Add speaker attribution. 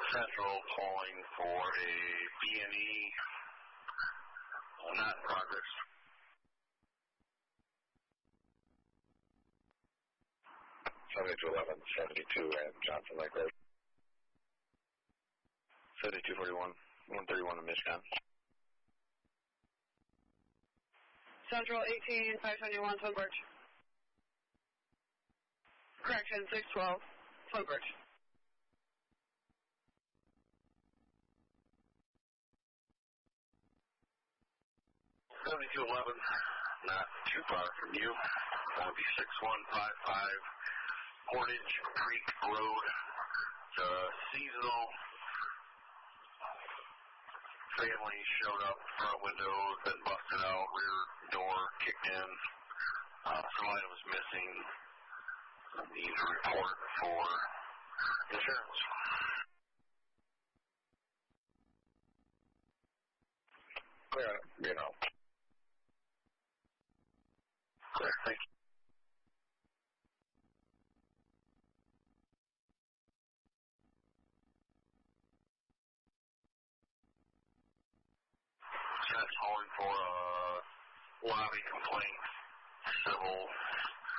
Speaker 1: Central calling for a B&E, not in progress.
Speaker 2: 7211, 72 and Johnson Lake Road. 7241, 131 in Michigan.
Speaker 3: Central 18, 571, Sunbridge. Correction, 612, Sunbridge.
Speaker 1: 7211, not too far from you. That'll be 6155 Portage Creek Road. It's a seasonal family showed up, front window been busted out, rear door kicked in. Some items missing. Need a report for insurance.
Speaker 2: Clear, you know.
Speaker 1: Clear, thank you. That's calling for a lobby complaint, civil